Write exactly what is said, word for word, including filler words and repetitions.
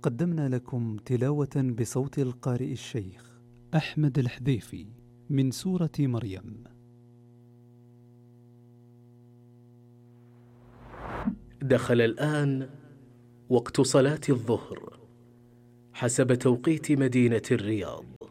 قدمنا لكم تلاوة بصوت القارئ الشيخ أحمد الحذيفي من سورة مريم. دخل الآن وقت صلاة الظهر حسب توقيت مدينة الرياض.